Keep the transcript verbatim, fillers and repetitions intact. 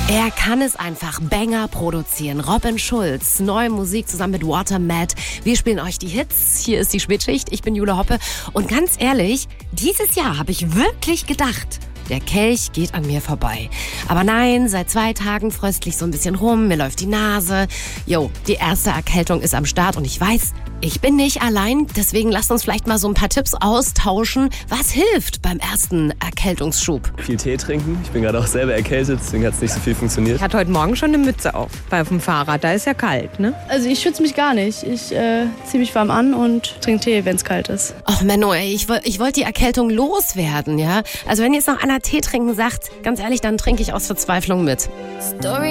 Er kann es einfach. Banger produzieren. Robin Schulz. Neue Musik zusammen mit Watermat. Wir spielen euch die Hits. Hier ist die Spätschicht. Ich bin Jule Hoppe. Und ganz ehrlich, dieses Jahr habe ich wirklich gedacht, der Kelch geht an mir vorbei. Aber nein, seit zwei Tagen fröstl ich so ein bisschen rum, mir läuft die Nase. Jo, die erste Erkältung ist am Start und ich weiß, ich bin nicht allein. Deswegen lasst uns vielleicht mal so ein paar Tipps austauschen. Was hilft beim ersten Erkältungsschub? Viel Tee trinken. Ich bin gerade auch selber erkältet, deswegen hat es nicht so viel funktioniert. Ich hatte heute Morgen schon eine Mütze auf, weil auf dem Fahrrad, da ist ja kalt, ne? Also ich schütze mich gar nicht. Ich äh, ziehe mich warm an und trinke Tee, wenn es kalt ist. Och Menno, ey, ich, woll- ich wollte die Erkältung loswerden, ja? Also wenn jetzt noch einer Tee trinken sagt, ganz ehrlich, dann trinke ich aus Verzweiflung mit. Story